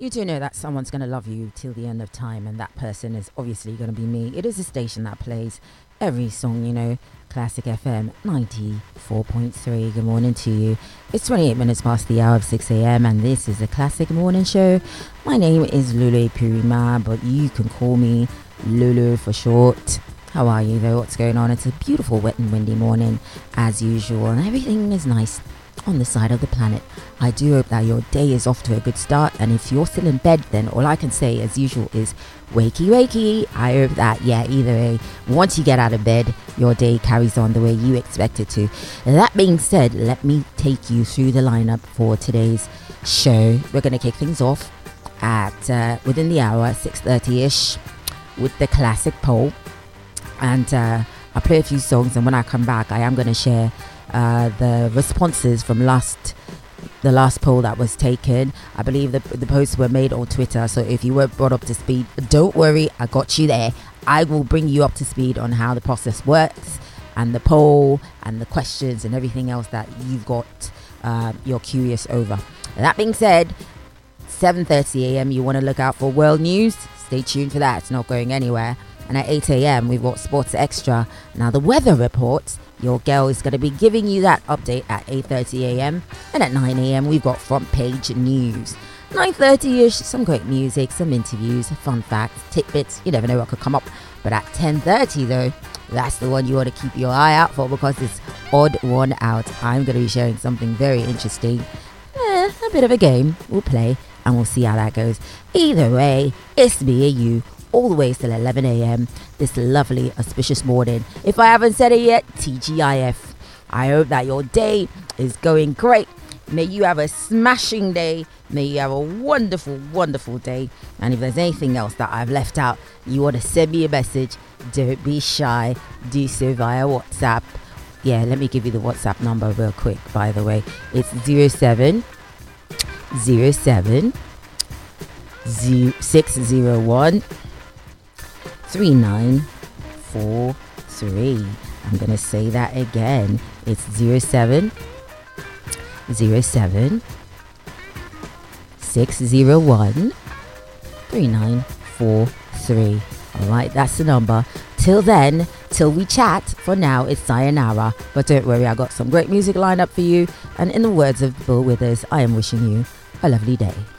You do know that someone's going to love you till the end of time, and that person is obviously going to be me. It is a station that plays every song, Classic FM 94.3. Good morning to you. It's 28 minutes past the hour of 6 a.m. and this is the Classic Morning Show. My name is Lulu Purima, but you can call me Lulu for short. How are you though? What's going on? It's a beautiful, wet and windy morning as usual, and everything is nice on the side of the planet. I do hope that your day is off to a good start, and if you're still in bed, then all I can say as usual is wakey wakey. I hope that either way, once you get out of bed, your day carries on the way you expect it to. That being said, let me take you through the lineup for today's show. We're going to kick things off at within the hour 6:30ish with the classic poll, and I'll play a few songs, and when I come back I am going to share the responses from the last poll that was taken. I believe the posts were made on Twitter, so if you weren't brought up to speed, don't worry, I got you there. I will bring you up to speed on how the process works and the poll and the questions and everything else that you've got you're curious over. That being said, 7:30 a.m. you want to look out for world news. Stay tuned for that, it's not going anywhere. And at 8 a.m. we've got Sports Extra. Now the weather reports, your girl is going to be giving you that update at 8:30 a.m. And at 9 a.m. we've got Front Page News. 9:30ish, some great music, some interviews, fun facts, tidbits. You never know what could come up. But at 10:30 though, that's the one you want to keep your eye out for, because it's odd one out. I'm going to be sharing something very interesting. A bit of a game. We'll play and we'll see how that goes. Either way, it's me and you all the way till 11 a.m. this lovely auspicious morning. If I haven't said it yet, TGIF. I hope that your day is going great. May you have a smashing day. May you have a wonderful, wonderful day. And if there's anything else that I've left out, you want to send me a message, don't be shy. Do so via WhatsApp. Yeah, let me give you the WhatsApp number real quick, by the way. It's 07 601 3943. I'm going to say that again. It's 07 601 3943. Alright, that's the number. Till then, till we chat, for now it's sayonara. But don't worry, I got some great music lined up for you. And in the words of Bill Withers, I am wishing you a lovely day.